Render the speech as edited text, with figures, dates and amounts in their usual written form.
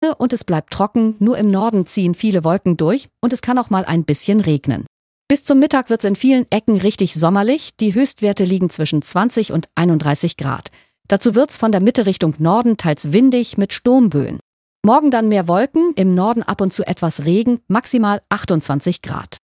Sonne und es bleibt trocken, nur im Norden ziehen viele Wolken durch und es kann auch mal ein bisschen regnen. Bis zum Mittag wird es in vielen Ecken richtig sommerlich, die Höchstwerte liegen zwischen 20 und 31 Grad. Dazu wird's von der Mitte Richtung Norden teils windig mit Sturmböen. Morgen dann mehr Wolken, im Norden ab und zu etwas Regen, maximal 28 Grad.